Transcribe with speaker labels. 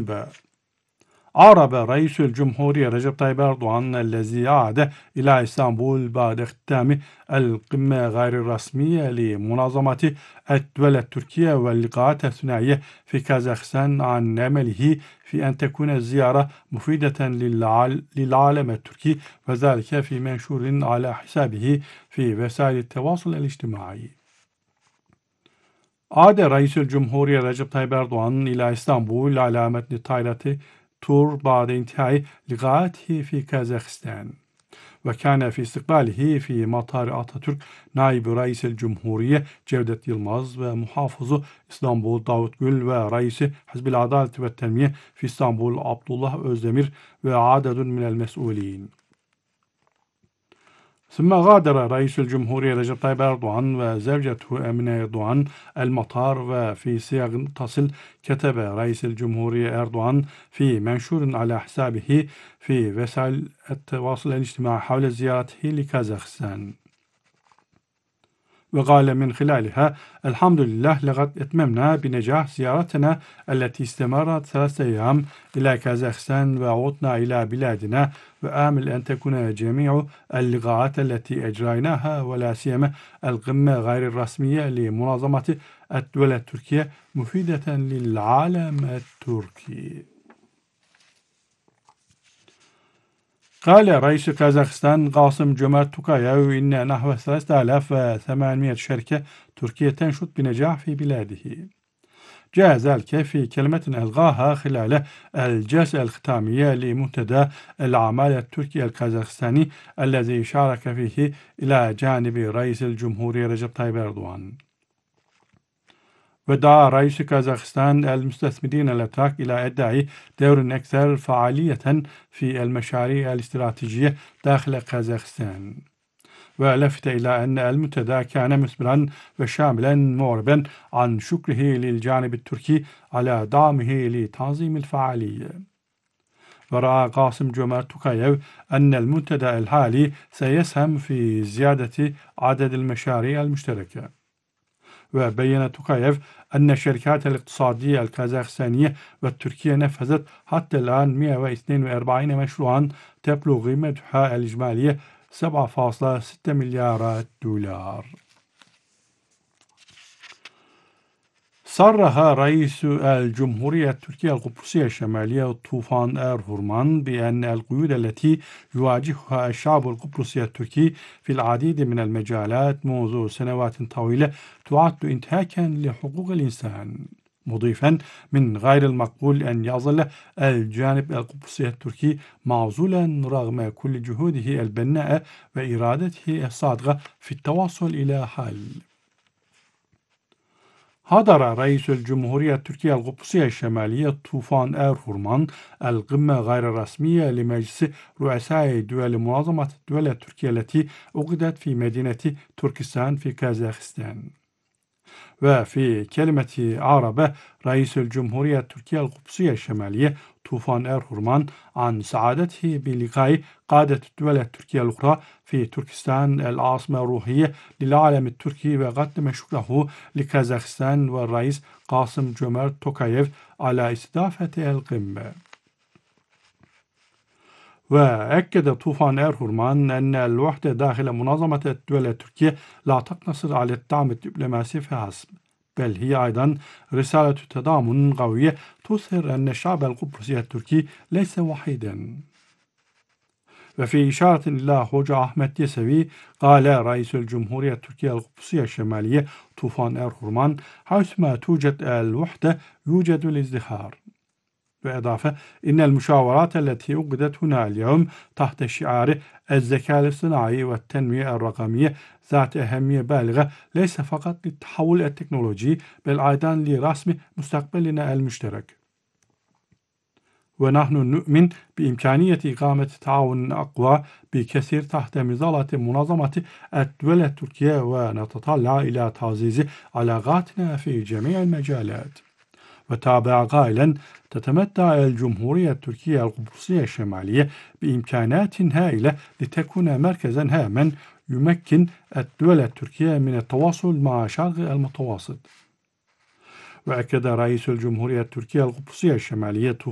Speaker 1: القمة. أعرب رئيس الجمهورية رجب طيب أردوغان الذي عاد إلى إسطنبول بعد اختتام القمة غير الرسمية لمنظمة الدول التركية واللقاءات الثنائية في كازاخستان عن أمله في أن تكون الزيارة مفيدة للعالم التركي، وذلك في منشور على حسابه في وسائل التواصل الاجتماعي. عاد رئيس الجمهورية رجب طيب أردوغان إلى إسطنبول على متن طائرة تور بعد انتهاء لقاءاته في كازاخستان، وكان في استقباله في مطار أتاتورك نائب رئيس الجمهورية جودة يلماز ومحافظ إسطنبول داوود جül ورئيس حزب العدالة والتنمية في إسطنبول عبد الله özdemir وعدد من المسؤولين. ثم غادر رئيس الجمهورية رجب طيب أردوغان وزوجته أمينة أردوغان المطار، وفي سياق متصل كتب رئيس الجمهورية أردوغان في منشور على حسابه في وسائل التواصل الاجتماعي حول زيارته لكازاخستان، وقال من خلالها: الحمد لله، لقد أتممنا بنجاح زيارتنا التي استمرت 3 أيام إلى كازاخستان، وعدنا إلى بلادنا، وآمل أن تكون جميع اللقاءات التي أجريناها ولا سيما القمة غير الرسمية لمنظمة الدول التركية مفيدة للعالم التركي. قال رئيس كازاخستان قاسم جومارت توكايف إن نحو 3800 شركة تركية تنشط بنجاح في بلاده. جاء ذلك في كلمة ألغاها خلال الجلسة الختامية لمنتدى الأعمال التركي الكازاخستاني الذي شارك فيه إلى جانب رئيس الجمهورية رجب طيب أردوغان. ودعا رئيس كازاخستان المستثمرين الأتراك إلى إداء دور أكثر فعالية في المشاريع الاستراتيجية داخل كازاخستان، ولفت إلى أن المنتدى كان مثمرا وشاملا، معربا عن شكره للجانب التركي على دعمه لتنظيم الفعالية. ورأى قاسم جومارت توكايف أن المنتدى الحالي سيسهم في زيادة عدد المشاريع المشتركة. وبين توكايف أن الشركات الاقتصادية الكازاخستانية والتركية نفذت حتى الآن 142 مشروعا تبلغ قيمتها الإجمالية 7.6 مليار دولار. صرح رئيس الجمهورية التركية القبرصية الشمالية طوفان أرهورمان بأن القيود التي يواجهها الشعب القبرصي التركي في العديد من المجالات منذ سنوات طويلة تعد انتهاكا لحقوق الإنسان، مضيفا: من غير المقبول أن يظل الجانب القبرصي التركي معزولا رغم كل جهوده البناءة وإرادته الصادقة في التوصل إلى حل. حضر رئيس الجمهورية التركية القبرصية الشمالية طوفان أرهورمان القمة غير الرسمية لمجلس رؤساء دول منظمة الدول التركية التي عقدت في مدينة تركستان في كازاخستان. وفي كلمة عربة رئيس الجمهورية التركية القبرصية الشمالية طوفان أرهورمان عن سعادته بلقاء قادة الدول التركية الأخرى في تركستان العاصمة الروحية للعالم التركي، وقدم شكره لكازاخستان والرئيس قاسم جومارت توكايف على استضافة القمة. وأكد طوفان أرهورمان أن الوحدة داخل منظمة الدول التركية لا تقتصر على الدعم الدبلوماسي فحسب، بل هي أيضا رسالة تضامن قوية تظهر أن الشعب القبرصي التركي ليس وحيدا. وفي إشارة إلى هوجة أحمد يسوي، قال رئيس الجمهورية التركية القبرصية الشمالية طوفان أرهورمان: حيثما توجد الوحدة يوجد الازدهار. وإضافة: إن المشاورات التي عقدت هنا اليوم تحت شعار الذكاء الاصطناعي والتنمية الرقمية ذات أهمية بالغة ليس فقط للتحول التكنولوجي بل أيضا لرسم مستقبلنا المشترك. ونحن نؤمن بإمكانية إقامة تعاون أقوى بكثير تحت مظلة منظمة الدول التركية، ونتطلع إلى تعزيز علاقاتنا في جميع المجالات. وتابع قائلا: تتمتع الجمهورية التركية القبرصية الشمالية بإمكانات هائلة لتكون مركزا هاما يمكن الدول التركية من التواصل مع شرق المتوسط. وأكد رئيس الجمهورية التركية القبرصية الشمالية